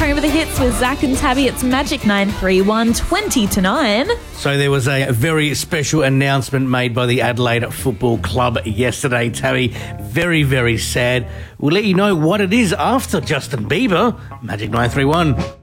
Home of the Hits with Zach and Tabby. It's Magic 931, 20 to 9. So there was a very special announcement made by the Adelaide Football Club yesterday, Tabby. Very, very sad. We'll let you know what it is after Justin Bieber. Magic 931.